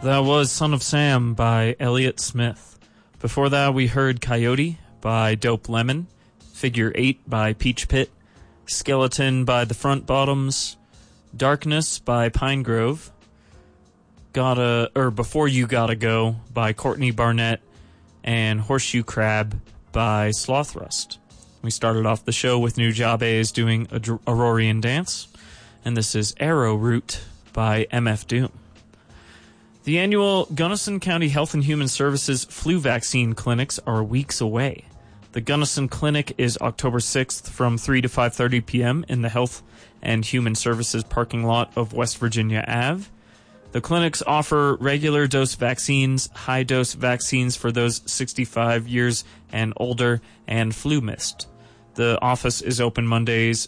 That was Son of Sam by Elliott Smith. Before that, we heard Coyote by Dope Lemon, Figure 8 by Peach Pit, Skeleton by The Front Bottoms, Darkness by Pine Grove, Before You Gotta Go by Courtney Barnett, and Horseshoe Crab by Slothrust. We started off the show with Nujabes doing Aurorian Dance, and this is Arrowroot by MF Doom. The annual Gunnison County Health and Human Services flu vaccine clinics are weeks away. The Gunnison Clinic is October 6th from 3 to 5:30 p.m. in the Health and Human Services parking lot of West Virginia Ave. The clinics offer regular dose vaccines, high dose vaccines for those 65 years and older, and flu mist. The office is open Mondays